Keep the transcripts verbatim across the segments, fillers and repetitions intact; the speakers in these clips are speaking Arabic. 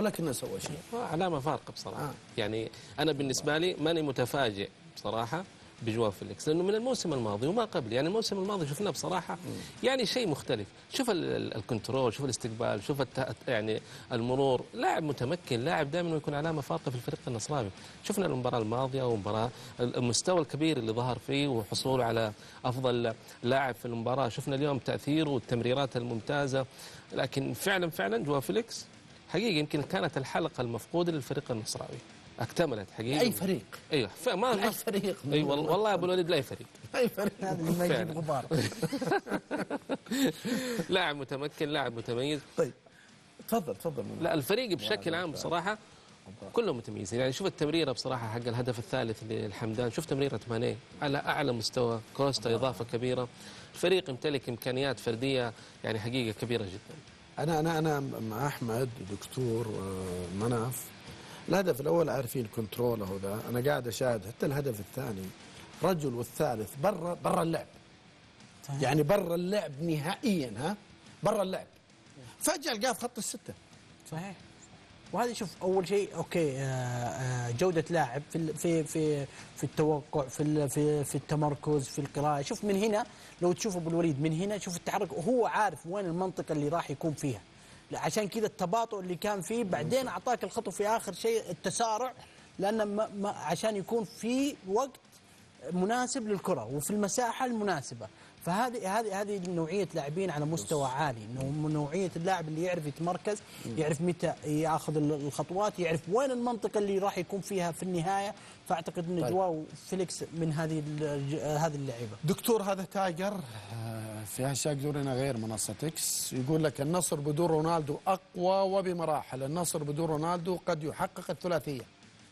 ما كنا سوى شيء. علامة فارقة بصراحة. آه. يعني أنا بالنسبة لي ماني متفاجئ بصراحة بجواو فيليكس، لأنه من الموسم الماضي وما قبل، يعني الموسم الماضي شفنا بصراحة يعني شيء مختلف. شوف الكنترول، شوف الاستقبال، شوف يعني المرور، لاعب متمكن، لاعب دائما يكون علامة فارقة في الفريق النصراوي. شفنا المباراة الماضية والمباراة المستوى الكبير اللي ظهر فيه وحصوله على أفضل لاعب في المباراة. شفنا اليوم تأثيره والتمريرات الممتازة، لكن فعلا فعلا جواو فيليكس حقيقة يمكن كانت الحلقة المفقودة للفريق النصراوي، اكتملت حقيقة. اي فريق. ايوه ما اي فريق. اي والله والله ابو الوليد لا اي فريق. اي فريق هذا اللي ما يجيب غبار. لاعب متمكن، لاعب متميز. طيب تفضل تفضل. لا الفريق بشكل عام بصراحة كلهم متميزين. يعني شوف التمريرة بصراحة حق الهدف الثالث للحمدان، شوف تمريرة ماني على أعلى مستوى، كوستا إضافة كبيرة. الفريق يمتلك إمكانيات فردية يعني حقيقة كبيرة جدا. أنا أنا أنا مع أحمد دكتور مناف. الهدف الأول عارفين كنتروله ذا، أنا قاعد أشاهد حتى الهدف الثاني رجل والثالث برا برا اللعب. صحيح. يعني برا اللعب نهائيا، ها برا اللعب. فجأة لقاه في خط الستة. صحيح. وهذا شوف اول شيء اوكي جوده لاعب في في في في التوقع، في في في التمركز، في القراءه. شوف من هنا لو تشوف ابو الوليد من هنا شوف التحرك، وهو عارف وين المنطقه اللي راح يكون فيها. عشان كذا التباطؤ اللي كان فيه، بعدين اعطاك الخطوه في اخر شيء التسارع، لان ما ما عشان يكون في وقت مناسب للكره وفي المساحه المناسبه. فهذه هذه هذه نوعيه لاعبين على مستوى عالي، نوعيه اللاعب اللي يعرف يتمركز، يعرف متى ياخذ الخطوات، يعرف وين المنطقه اللي راح يكون فيها في النهايه. فاعتقد ان طيب. جواو فيليكس من هذه هذه اللعيبه. دكتور هذا تاجر في هاشتاج دورنا غير منصه اكس يقول لك النصر بدون رونالدو اقوى وبمراحل، النصر بدون رونالدو قد يحقق الثلاثيه.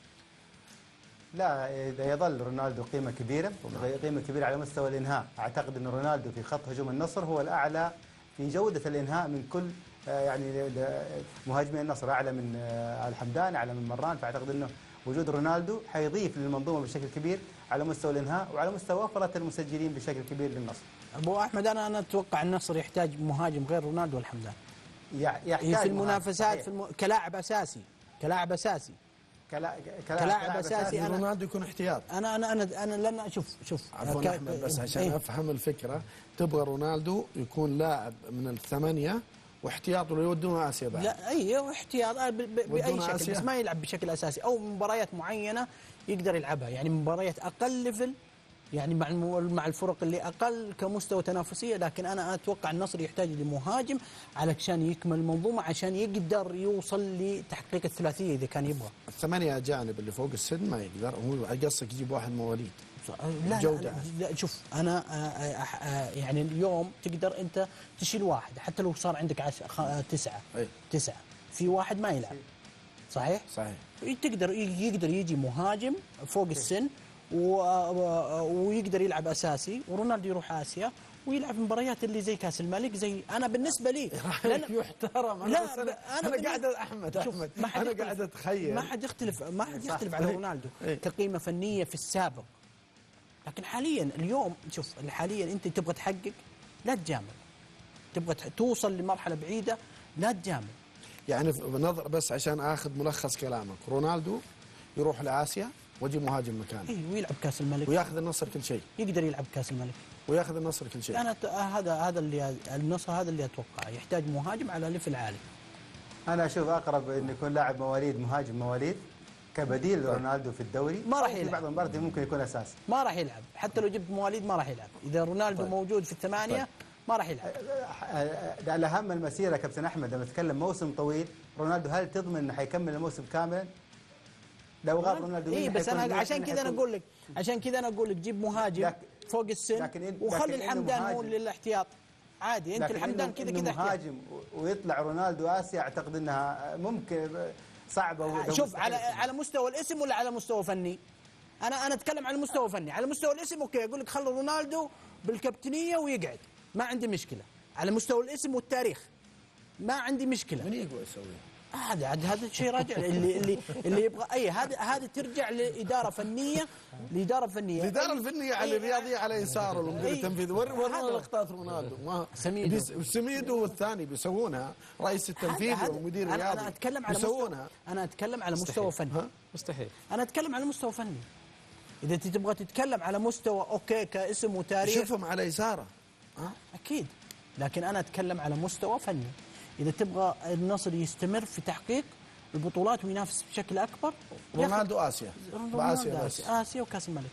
لا، يظل رونالدو قيمة كبيرة، قيمة كبيرة على مستوى الإنهاء. أعتقد أن رونالدو في خط هجوم النصر هو الأعلى في جودة الإنهاء من كل يعني مهاجمين النصر، أعلى من الحمدان، أعلى من مران. فأعتقد أنه وجود رونالدو حيضيف للمنظومة بشكل كبير على مستوى الإنهاء وعلى مستوى وفرة المسجلين بشكل كبير للنصر. أبو أحمد أنا أنا أتوقع النصر يحتاج مهاجم غير رونالدو والحمدان. يحتاج في المنافسات في الم... كلاعب أساسي، كلاعب أساسي. كلا... كلا... كلاعب اساسي. انا رونالدو يكون احتياط. انا انا انا انا لن اشوف شوف عفوا ك... احمد بس عشان ايه؟ افهم الفكره. تبغى رونالدو يكون لاعب من الثمانيه واحتياط ولا يودونه اسيا بعد؟ لا اي احتياط ب... ب... باي شكل آسيا. بس ما يلعب بشكل اساسي، او مباريات معينه يقدر يلعبها، يعني مباريات اقل ليفل، يعني مع مع الفرق اللي اقل كمستوى تنافسيه. لكن انا اتوقع النصر يحتاج لمهاجم علشان يكمل المنظومه، عشان يقدر يوصل لتحقيق الثلاثيه اذا كان يبغى. الثمانيه اجانب اللي فوق السن ما يقدر، هو قصدك يجيب واحد مواليد. لا, لا, لا شوف انا يعني اليوم تقدر انت تشيل واحد حتى لو صار عندك عش... تسعه أي. تسعه في واحد ما يلعب. صحيح؟ صحيح. تقدر يقدر يجي مهاجم فوق السن و... ويقدر يلعب اساسي، ورونالدو يروح اسيا ويلعب مباريات اللي زي كاس الملك. زي انا بالنسبه لي لأن... يحترم. أنا لا أنا, أنا, أنا قاعد احمد احمد انا قاعد اتخيل ما حد يختلف ما حد يختلف على رونالدو كقيمه فنيه في السابق. لكن حاليا اليوم شوف حاليا انت تبغى تحقق لا تجامل، تبغى توصل لمرحله بعيده لا تجامل. يعني بنظر بس عشان اخذ ملخص كلامك، رونالدو يروح لاسيا ويجي مهاجم مكانه. اي ويلعب كاس الملك وياخذ النصر كل شيء. يقدر يلعب كاس الملك وياخذ النصر كل شيء. انا هذا هذا اللي النصر هذا اللي اتوقع يحتاج مهاجم على ليفل عالي. انا اشوف اقرب انه يكون لاعب مواليد، مهاجم مواليد كبديل لرونالدو في الدوري. ما راح يلعب في بعض المباريات ممكن يكون اساسي. ما راح يلعب حتى لو جبت مواليد ما راح يلعب. اذا رونالدو طيب. موجود في الثمانيه طيب. ما راح يلعب. على اهم المسيره كابتن احمد لما نتكلم موسم طويل، رونالدو هل تضمن انه حيكمل الموسم كاملا؟ لو غاب رونالدو اي بس انا عشان كذا انا اقول لك عشان كذا انا اقول لك جيب مهاجم فوق السن وخلي الحمدان هو للاحتياط عادي. انت الحمدان كذا كذا مهاجم ويطلع رونالدو اسيا، اعتقد انها ممكن صعبه. شوف على على مستوى الاسم ولا على مستوى فني؟ انا انا اتكلم على المستوى فني. على مستوى الاسم اوكي اقول لك خلي رونالدو بالكابتنيه ويقعد، ما عندي مشكله. على مستوى الاسم والتاريخ ما عندي مشكله. من يقوى يسويها؟ هذا عاد هذا شيء راجع اللي اللي اللي يبغى اي هذا هذا ترجع لاداره فنيه لاداره فنيه الاداره الفنيه على الرياضيه على يساره والمدير التنفيذي ورونا لقطات رونالدو ما سميدو سميدو والثاني بيسوونها رئيس التنفيذي والمدير الرياضي. انا اتكلم على مستوى انا اتكلم على مستوى فني مستحيل. انا اتكلم على مستوى فني. اذا انت تبغى تتكلم على مستوى اوكي كاسم وتاريخ شوفهم على يساره ها اكيد، لكن انا اتكلم على مستوى فني. اذا تبغى النصر يستمر في تحقيق البطولات وينافس بشكل اكبر رونالدو اسيا رونالدو اسيا اسيا وكاس الملك.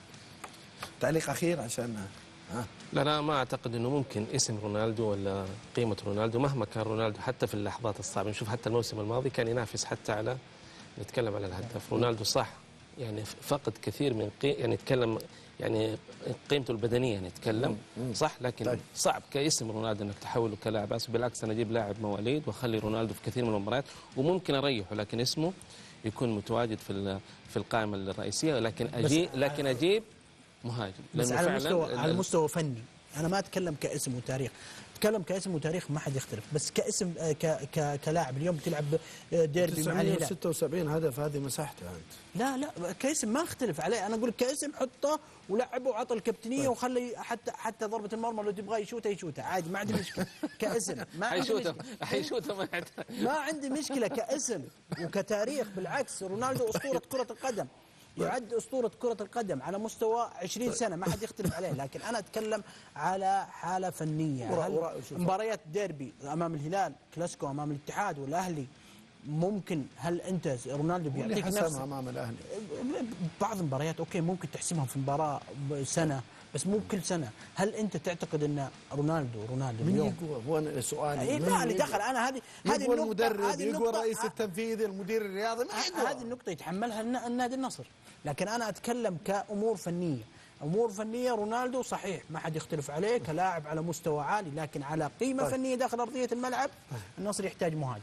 تعليق اخير عشان ها لا لا ما اعتقد انه ممكن اسم رونالدو ولا قيمه رونالدو مهما كان رونالدو حتى في اللحظات الصعبه. نشوف حتى الموسم الماضي كان ينافس حتى على نتكلم على الهداف. رونالدو صح يعني فقد كثير من قي... يعني نتكلم يعني قيمته البدنيه نتكلم صح، لكن طيب. صعب كاسم رونالدو انك تحوله كلاعب. بس بالعكس انا اجيب لاعب مواليد واخلي رونالدو في كثير من المباريات وممكن اريحه، لكن اسمه يكون متواجد في في القائمه الرئيسيه. لكن اجيب لكن اجيب مهاجم بس على مستوى على مستوى فني. انا ما اتكلم كاسم وتاريخ، اتكلم كاسم وتاريخ ما حد يختلف، بس كاسم ك ك كلاعب اليوم بتلعب ديربي مع الهلال تسعمئة وستة وسبعين هدف هذه مساحتها انت. لا لا كاسم ما اختلف عليه. انا اقول لك كاسم حطه ولعبه وعطى الكابتنيه طيب. وخلي حتى حتى ضربه المرمى لو تبغى يشوتها يشوتها عادي ما عندي مشكله. كاسم ما عندي مشكله حيشوتها ما ما عندي مشكله كاسم وكتاريخ. بالعكس رونالدو اسطوره كره القدم، يعد أسطورة كرة القدم على مستوى عشرين سنة ما حد يختلف عليه. لكن أنا أتكلم على حالة فنية. مباريات ديربي أمام الهلال، كلاسيكو أمام الاتحاد والأهلي، ممكن هل أنت رونالدو بيعطيك نفس أمام الأهلي بعض المباريات أوكي ممكن تحسمها في مباراة سنة بس مو كل سنة. هل أنت تعتقد أن رونالدو رونالدو اليوم هو سؤالي إيه لا اللي دخل أنا هذه هذه النقطة المدرب يقوى الرئيس التنفيذي المدير الرياضي هذه النقطة يتحملها النادي النصر. لكن أنا أتكلم كأمور فنية. أمور فنية رونالدو صحيح ما حد يختلف عليه كلاعب على مستوى عالي، لكن على قيمة طيب. فنية داخل أرضية الملعب النصر يحتاج مهاجم.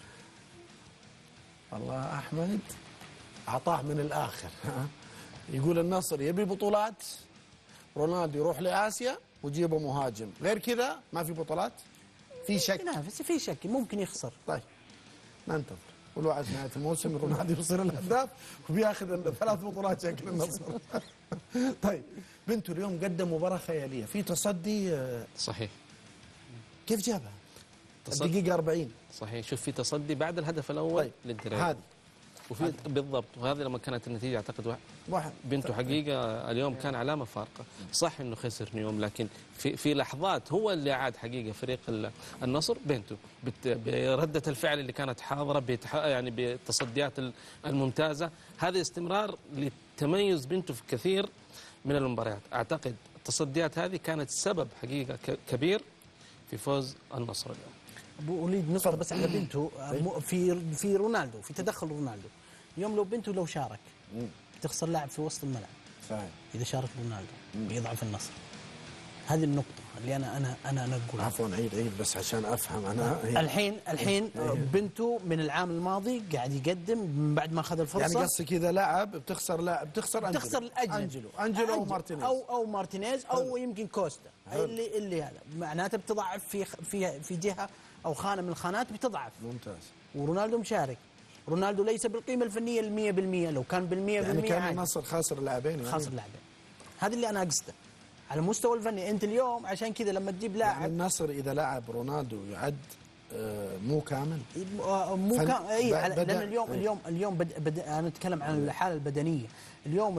والله أحمد عطاه من الآخر. يقول النصر يبي بطولات، رونالدو يروح لآسيا وجيبه مهاجم، غير كذا ما في بطولات. في شك ينافس في شك ممكن يخسر. طيب ننتظر والوعد نهاية الموسم رونالدو يصير الهداف وبياخذ ثلاث بطولات شكل النصر. طيب بنته اليوم قدم مباراة خيالية في تصدي صحيح. كيف جابها؟ الدقيقة أربعين صحيح. شوف في تصدي بعد الهدف الأول طيب. للدراري هذه وفي بالضبط، وهذه لما كانت النتيجة أعتقد واحد, واحد. بنته حقيقة اليوم كان علامة فارقة. صح إنه خسر اليوم، لكن في في لحظات هو اللي عاد حقيقة فريق النصر بنته بردة الفعل اللي كانت حاضرة بتح... يعني بالتصديات الممتازة. هذا استمرار لتميز بنته في كثير من المباريات. أعتقد التصديات هذه كانت سبب حقيقة كبير في فوز النصر اليوم. ابو وليد نصر بس على بنته في في رونالدو في تدخل رونالدو اليوم. لو بنته لو شارك بتخسر لاعب في وسط الملعب صحيح. اذا شارك رونالدو بيضعف النصر. هذه النقطة اللي انا انا انا انا اقولها. عفوا عيد عيد بس عشان افهم انا. الحين الحين بنته من العام الماضي قاعد يقدم من بعد ما اخذ الفرصة. يعني قصدك اذا لاعب بتخسر لاعب بتخسر انجلو بتخسر الأجل. انجلو انجلو او مارتينيز او او مارتينيز او يمكن كوستا اللي اللي هذا معناته بتضعف في في في جهة أو خانة من الخانات بتضعف. ممتاز. ورونالدو مشارك. رونالدو ليس بالقيمة الفنية المية بالمية. لو كان بالمية يعني بالمية كان النصر خاسر لاعبين يعني. خاسر لاعبين. هذا اللي أنا أقصده على المستوى الفني. أنت اليوم عشان كذا لما تجيب لاعب يعني النصر إذا لاعب رونالدو يعد آه مو كامل. مو كامل اي لأن اليوم اليوم اليوم بد بد أنا أتكلم عن الحالة البدنية. اليوم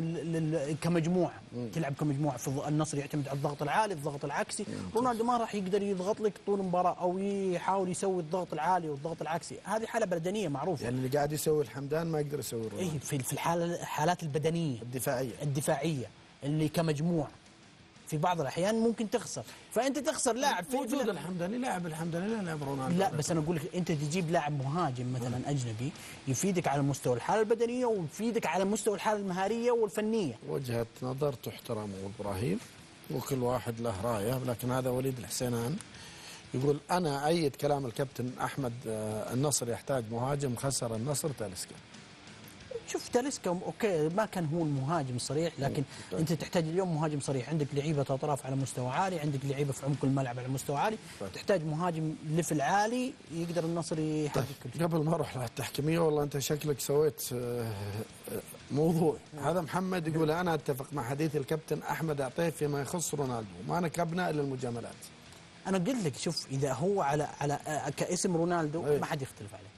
كمجموعة تلعب كمجموعة في النصر يعتمد على الضغط العالي الضغط العكسي. رونالدو ما راح يقدر يضغط لك طول المباراة أو يحاول يسوي الضغط العالي والضغط العكسي. هذه حالة بدنية معروفة. يعني اللي قاعد يسوي الحمدان ما يقدر يسوي رونالدو. اي في في الحالة الحالات البدنية الدفاعية الدفاعية اللي كمجموعة في بعض الأحيان ممكن تخسر. فأنت تخسر لاعب في موجود الحمداني لاعب الحمداني لا لاعب رونالدو. لا بس أنا أقول لك أنت تجيب لاعب مهاجم مثلا أجنبي يفيدك على مستوى الحالة البدنية ويفيدك على مستوى الحالة المهارية والفنية. وجهة نظر تحترم إبراهيم وكل واحد له رايه. لكن هذا وليد الحسينان يقول أنا أيد كلام الكابتن أحمد النصر يحتاج مهاجم خسر النصر تاليسكا. شوف تاليسكا اوكي ما كان هو المهاجم الصريح، لكن مم. انت تحتاج اليوم مهاجم صريح، عندك لعيبه اطراف على مستوى عالي، عندك لعيبه في عمق الملعب على مستوى عالي، تحتاج مهاجم ليفل عالي يقدر النصر يحقق كل شيء. قبل ما اروح للتحكيميه والله انت شكلك سويت موضوع. هذا محمد يقول انا اتفق مع حديث الكابتن احمد عطيف فيما يخص رونالدو، ما نكبنا الا المجاملات. انا قلت لك شوف اذا هو على على كاسم رونالدو أيه. ما حد يختلف عليه.